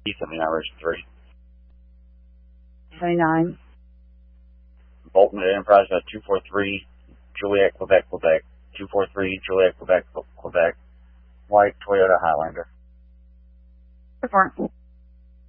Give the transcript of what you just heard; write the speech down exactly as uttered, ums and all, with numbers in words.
seventy-nine, version three. seventy-nine. Bolton Enterprise, uh, two four three, Juliet, Quebec, Quebec. two four three, Juliet, Quebec, Quebec. White Toyota Highlander. Report.